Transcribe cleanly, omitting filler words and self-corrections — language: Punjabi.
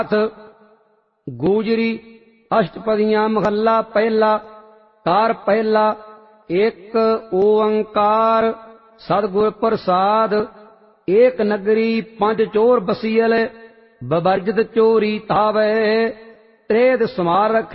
ਗੂਜਰੀ ਅਸ਼ਟਪਦੀਆਂ ਮਹੱਲਾ ਪਹਿਲਾ। ਕਾਰ ਪਹਿਲਾ। ਇੱਕ ਓੰਕਾਰ ਸਤਿਗੁਰ ਪ੍ਰਸਾਦ। ਏਕ ਨਗਰੀ ਪੰਜ ਚੋਰ ਬਸੀਲ, ਬਵਰਜਤ ਚੋਰੀ ਤਾਵੈ। ਤ੍ਰੇਦ ਸਮਾਰ